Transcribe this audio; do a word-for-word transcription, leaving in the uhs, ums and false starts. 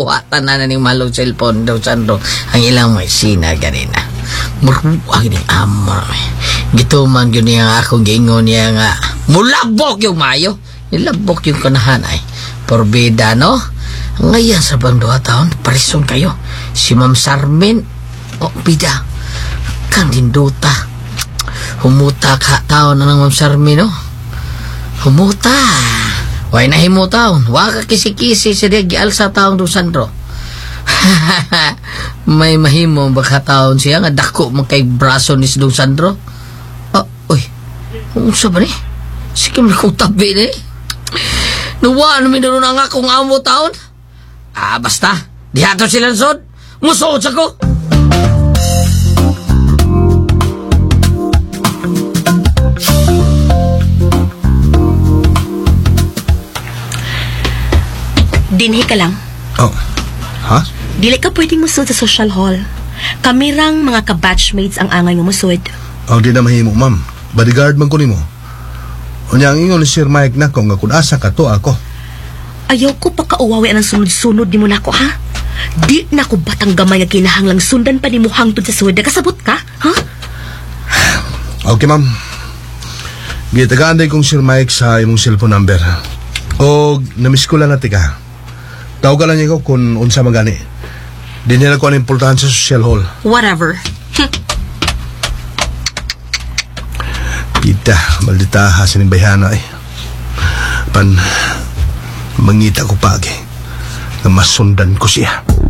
buhatan na ng malong cellphone daw Sandro ang ilang may sina ganina. Maruwag ni ama. Gito man yun yung akong gingon niya nga mulabok yung mayo. Nilabok yung kanahan ay. Porbida no? Ngayon sa bang dua taon, parison kayo. Si Ma'am Sarmin, o oh, bida, kang dinduta. Humuta ka taon na ng Ma'am Sarmin, no? Humuta. Way na himutaon. Waka kisi-kisi si Regi Alsa taon do Sandro. May mahimo baka taon siya nga dako mo kay braso ni do Sandro. Oh, uy, unsa ba ni? Sige mo kong tabi ni. Nawa, ano minuro na nga kung amo taon? Ah, basta. Dihato silang sod. Musuot sa ko. Dinhi ka lang. Oh. Ha? Dili ka pwedeng musud sa social hall. Kamirang mga ka-batchmates ang angay nga musud. Oh, di na mahimo, ma'am. Bodyguard man ko nimo. Unya ang ingon ni Sir Mike na kung nga asa ka to ako. Ayaw ko pa kauwawi ang sunod-sunod ni mo na ko, ha? Di na ko batang gamay nga kinahanglang sundan pa ni mo hangtod sa suweda. Kasabot ka, ha? Okay, ma'am. Gitagaan kong Sir Mike sa imong cellphone number. O namiss ko lang natin ka. Tawag ka lang niya ko kung unsa magani. Di nila ko ang importansya sa social hall. Whatever. Kita, maldita hasin ng bayhana eh. Pan, mangita ko pagi na masundan ko siya.